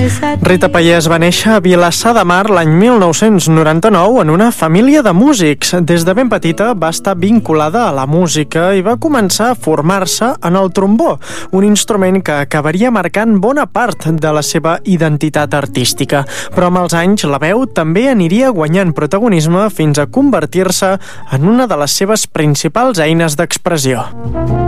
Rita Pallés va néixer a Vilassar de Mar l'any 1999 en una família de músics. Des de ben petita va estar vinculada a la música i va començar a formar-se en el trombó, un instrument que acabaria marcant bona part de la seva identitat artística. Però amb els anys la veu també aniria guanyant protagonisme fins a convertir-se en una de les seves principals eines d'expressió.